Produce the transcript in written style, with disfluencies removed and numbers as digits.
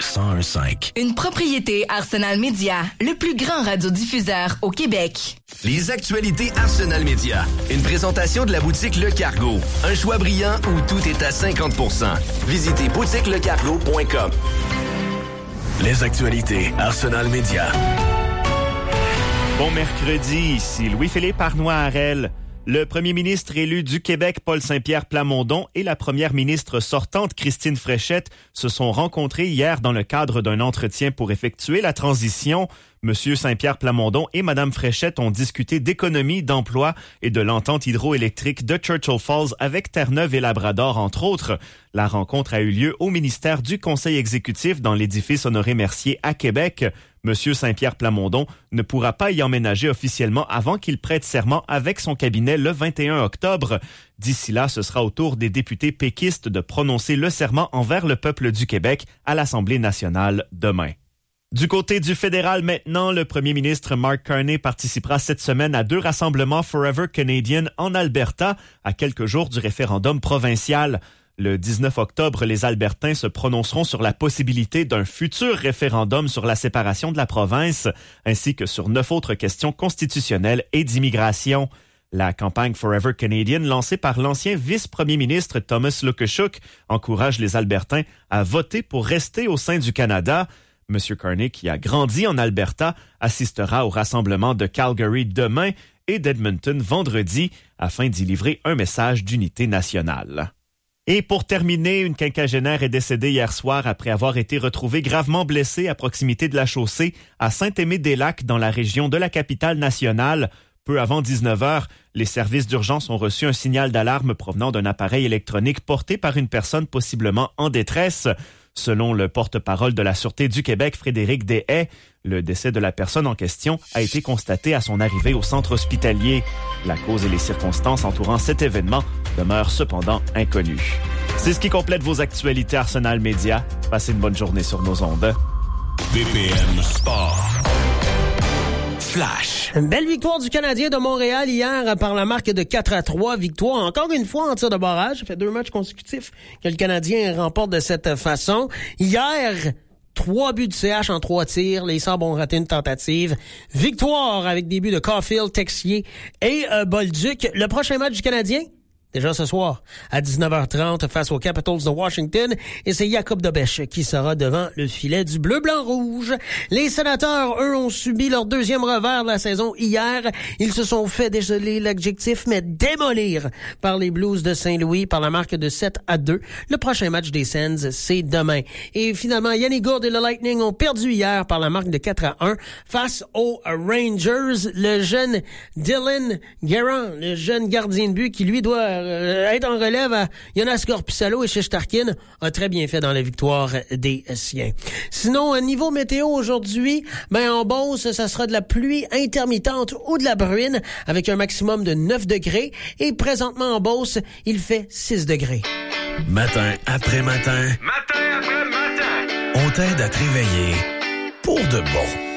101.5. Une propriété Arsenal Média, le plus grand radiodiffuseur au Québec. Les actualités Arsenal Média. Une présentation de la boutique Le Cargo. Un choix brillant où tout est à 50%. Visitez boutiquelecargo.com. Les actualités Arsenal Média. Bon mercredi, ici Louis-Philippe Arnois-Harel. Le premier ministre élu du Québec, Paul Saint-Pierre Plamondon, et la première ministre sortante, Christine Fréchette, se sont rencontrés hier dans le cadre d'un entretien pour effectuer la transition. Monsieur Saint-Pierre Plamondon et Madame Fréchette ont discuté d'économie, d'emploi et de l'entente hydroélectrique de Churchill Falls avec Terre-Neuve et Labrador, entre autres. La rencontre a eu lieu au ministère du Conseil exécutif dans l'édifice Honoré-Mercier à Québec. Monsieur Saint-Pierre Plamondon ne pourra pas y emménager officiellement avant qu'il prête serment avec son cabinet le 21 octobre. D'ici là, ce sera au tour des députés péquistes de prononcer le serment envers le peuple du Québec à l'Assemblée nationale demain. Du côté du fédéral maintenant, le premier ministre Mark Carney participera cette semaine à 2 rassemblements Forever Canadian en Alberta, à quelques jours du référendum provincial. Le 19 octobre, les Albertains se prononceront sur la possibilité d'un futur référendum sur la séparation de la province, ainsi que sur 9 autres questions constitutionnelles et d'immigration. La campagne Forever Canadian, lancée par l'ancien vice-premier ministre Thomas Lukashuk, encourage les Albertains à voter pour rester au sein du Canada. M. Carney, qui a grandi en Alberta, assistera au rassemblement de Calgary demain et d'Edmonton vendredi afin d'y livrer un message d'unité nationale. Et pour terminer, une quinquagénaire est décédée hier soir après avoir été retrouvée gravement blessée à proximité de la chaussée à Saint-Aimé-des-Lacs dans la région de la capitale nationale. Peu avant 19h, les services d'urgence ont reçu un signal d'alarme provenant d'un appareil électronique porté par une personne possiblement en détresse. Selon le porte-parole de la Sûreté du Québec, Frédéric Deshaies, le décès de la personne en question a été constaté à son arrivée au centre hospitalier. La cause et les circonstances entourant cet événement demeurent cependant inconnues. C'est ce qui complète vos actualités Arsenal Média. Passez une bonne journée sur nos ondes. BPM Sport. Flash. Une belle victoire du Canadien de Montréal hier par la marque de 4-3. Victoire encore une fois en tir de barrage. Ça fait 2 matchs consécutifs que le Canadien remporte de cette façon. Hier, 3 buts de CH en 3 tirs. Les Sabres ont raté une tentative. Victoire avec des buts de Caulfield, Texier et Bolduc. Le prochain match du Canadien? Déjà ce soir, à 19h30, face aux Capitals de Washington, et c'est Jacob Dobèche qui sera devant le filet du bleu-blanc-rouge. Les Sénateurs, eux, ont subi leur 2e revers de la saison hier. Ils se sont fait, désolé l'adjectif, mais démolir par les Blues de Saint-Louis par la marque de 7-2. Le prochain match des Sens, c'est demain. Et finalement, Yannick Gourde et le Lightning ont perdu hier par la marque de 4-1 face aux Rangers. Le jeune Dylan Guerin, le jeune gardien de but qui, lui, doit être en relève à Jonas Korpisalo et Shesterkin, a très bien fait dans la victoire des siens. Sinon, niveau météo aujourd'hui, en Beauce, ça sera de la pluie intermittente ou de la bruine avec un maximum de 9 degrés. Et présentement en Beauce, il fait 6 degrés. Matin après matin. Matin après matin. On t'aide à te réveiller pour de bon.